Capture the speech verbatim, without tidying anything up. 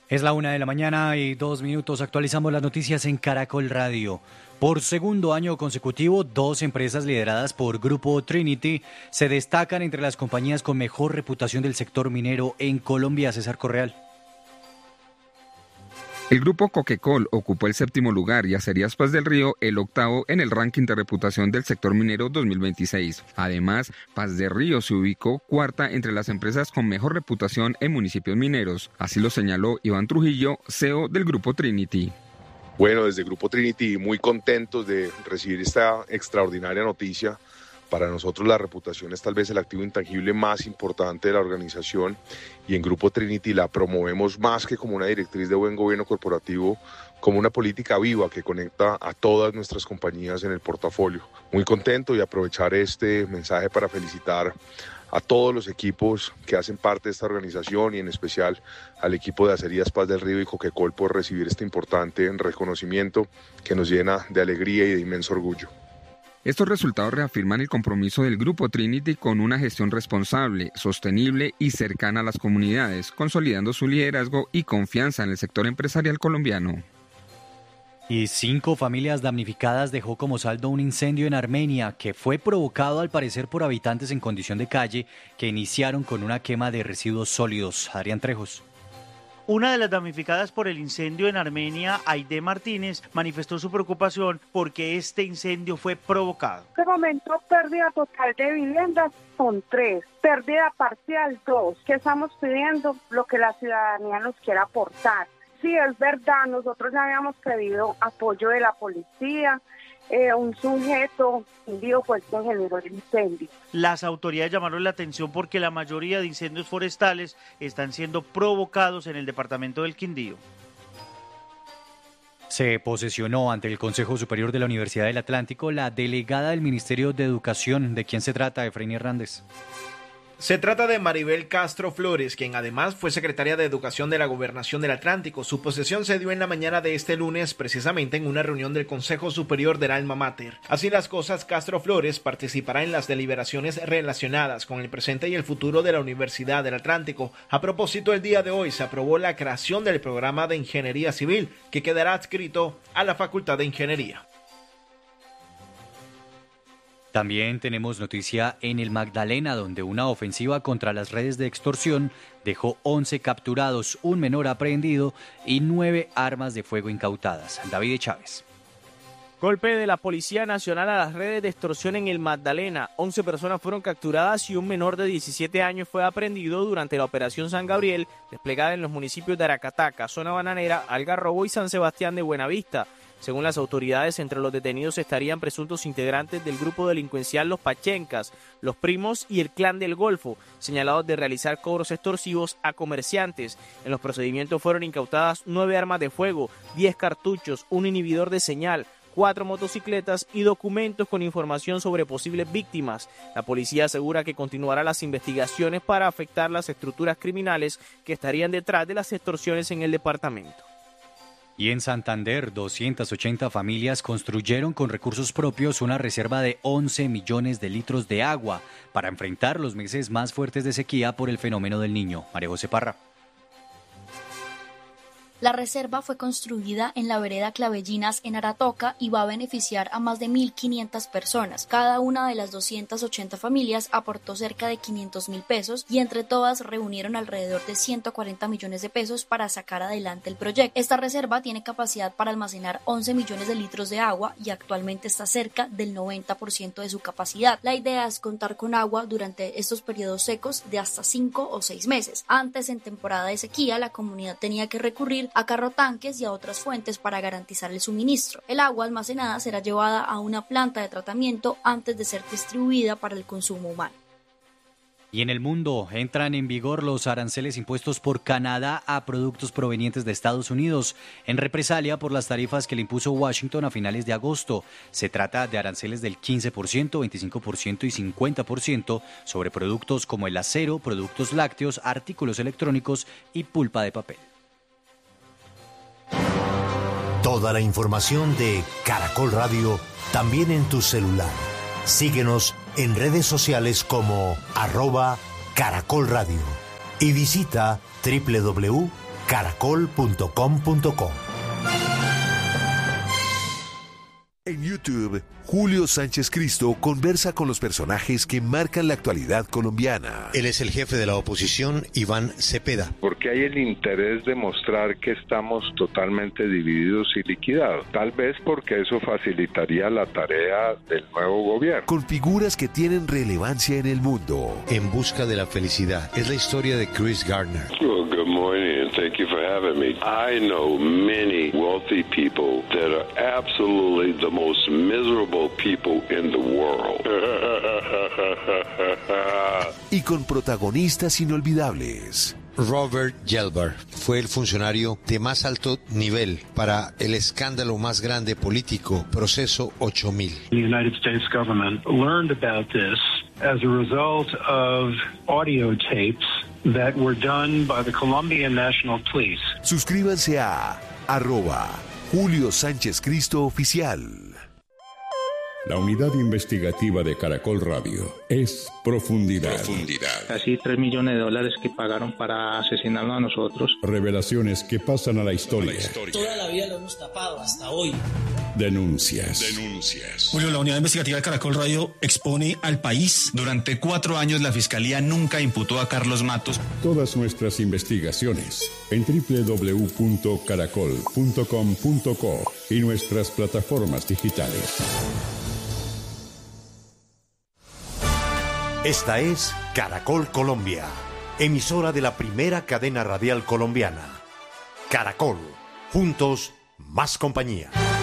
Es la una de la mañana y dos minutos. Actualizamos las noticias en Caracol Radio. Por segundo año consecutivo, dos empresas lideradas por Grupo Trinity se destacan entre las compañías con mejor reputación del sector minero en Colombia. César Correal. El grupo Coquecol ocupó el séptimo lugar y Acerías Paz del Río el octavo en el ranking de reputación del sector minero dos mil veintiséis. Además, Paz del Río se ubicó cuarta entre las empresas con mejor reputación en municipios mineros. Así lo señaló Iván Trujillo, C E O del grupo Trinity. Bueno, desde Grupo Trinity muy contentos de recibir esta extraordinaria noticia. Para nosotros la reputación es tal vez el activo intangible más importante de la organización y en Grupo Trinity la promovemos más que como una directriz de buen gobierno corporativo, como una política viva que conecta a todas nuestras compañías en el portafolio. Muy contento y aprovechar este mensaje para felicitar a todos los equipos que hacen parte de esta organización y en especial al equipo de Acerías Paz del Río y Coquecol por recibir este importante reconocimiento que nos llena de alegría y de inmenso orgullo. Estos resultados reafirman el compromiso del Grupo Trinity con una gestión responsable, sostenible y cercana a las comunidades, consolidando su liderazgo y confianza en el sector empresarial colombiano. Y cinco familias damnificadas dejó como saldo un incendio en Armenia que fue provocado al parecer por habitantes en condición de calle que iniciaron con una quema de residuos sólidos. Adrián Trejos. Una de las damnificadas por el incendio en Armenia, Aide Martínez, manifestó su preocupación porque este incendio fue provocado. En este momento, pérdida total de viviendas son tres, pérdida parcial dos. ¿Qué estamos pidiendo? Lo que la ciudadanía nos quiera aportar. Sí, es verdad, nosotros ya habíamos pedido apoyo de la policía. Eh, un sujeto indio fue el que generó el incendio. Las autoridades llamaron la atención porque la mayoría de incendios forestales están siendo provocados en el departamento del Quindío. Se posesionó ante el Consejo Superior de la Universidad del Atlántico la delegada del Ministerio de Educación. ¿De quién se trata, Efraín Hernández? Se trata de Maribel Castro Flores, quien además fue secretaria de Educación de la Gobernación del Atlántico. Su posesión se dio en la mañana de este lunes, precisamente en una reunión del Consejo Superior del Alma Mater. Así las cosas, Castro Flores participará en las deliberaciones relacionadas con el presente y el futuro de la Universidad del Atlántico. A propósito, el día de hoy se aprobó la creación del programa de Ingeniería Civil, que quedará adscrito a la Facultad de Ingeniería. También tenemos noticia en el Magdalena, donde una ofensiva contra las redes de extorsión dejó once capturados, un menor aprehendido y nueve armas de fuego incautadas. David Chávez. Golpe de la Policía Nacional a las redes de extorsión en el Magdalena. once personas fueron capturadas y un menor de diecisiete años fue aprehendido durante la Operación San Gabriel, desplegada en los municipios de Aracataca, Zona Bananera, Algarrobo y San Sebastián de Buenavista. Según las autoridades, entre los detenidos estarían presuntos integrantes del grupo delincuencial Los Pachencas, Los Primos y el Clan del Golfo, señalados de realizar cobros extorsivos a comerciantes. En los procedimientos fueron incautadas nueve armas de fuego, diez cartuchos, un inhibidor de señal, cuatro motocicletas y documentos con información sobre posibles víctimas. La policía asegura que continuará las investigaciones para afectar las estructuras criminales que estarían detrás de las extorsiones en el departamento. Y en Santander, doscientas ochenta familias construyeron con recursos propios una reserva de once millones de litros de agua para enfrentar los meses más fuertes de sequía por el fenómeno del Niño. María José Parra. La reserva fue construida en la vereda Clavellinas en Aratoca y va a beneficiar a más de mil quinientas personas. Cada una de las doscientas ochenta familias aportó cerca de quinientos mil pesos y entre todas reunieron alrededor de ciento cuarenta millones de pesos para sacar adelante el proyecto. Esta reserva tiene capacidad para almacenar once millones de litros de agua y actualmente está cerca del noventa por ciento de su capacidad. La idea es contar con agua durante estos periodos secos de hasta cinco o seis meses. Antes, en temporada de sequía, la comunidad tenía que recurrir a carrotanques y a otras fuentes para garantizar el suministro. El agua almacenada será llevada a una planta de tratamiento antes de ser distribuida para el consumo humano. Y en el mundo entran en vigor los aranceles impuestos por Canadá a productos provenientes de Estados Unidos en represalia por las tarifas que le impuso Washington a finales de agosto. Se trata de aranceles del quince por ciento, veinticinco por ciento y cincuenta por ciento sobre productos como el acero, productos lácteos, artículos electrónicos y pulpa de papel. Toda la información de Caracol Radio también en tu celular. Síguenos en redes sociales como arroba Caracol Radio y visita doble u doble u doble u punto caracol punto com punto co. En YouTube, Julio Sánchez Cristo conversa con los personajes que marcan la actualidad colombiana. Él es el jefe de la oposición, Iván Cepeda. Porque hay el interés de mostrar que estamos totalmente divididos y liquidados. Tal vez porque eso facilitaría la tarea del nuevo gobierno. Con figuras que tienen relevancia en el mundo. En busca de la felicidad. Es la historia de Chris Gardner. Well, good morning and thank you for having me. I know many wealthy people that are absolutely the most miserable people in the world. Y con protagonistas inolvidables. Robert Gelber fue el funcionario de más alto nivel para el escándalo más grande político, Proceso ocho mil. The United States government learned about this as a result of audio tapes that were done by the Colombian National Police. Suscríbanse a arroba Julio Sánchez Cristo Oficial. La unidad investigativa de Caracol Radio es Profundidad. Profundidad. Casi tres millones de dólares que pagaron para asesinarnos a nosotros. Revelaciones que pasan a la historia. la historia. Toda la vida lo hemos tapado hasta hoy. Denuncias. Denuncias. Julio, la unidad investigativa de Caracol Radio expone al país. Durante cuatro años la Fiscalía nunca imputó a Carlos Matos. Todas nuestras investigaciones en doble u doble u doble u punto caracol punto com punto co y nuestras plataformas digitales. Esta es Caracol Colombia, emisora de la primera cadena radial colombiana. Caracol, juntos, más compañía.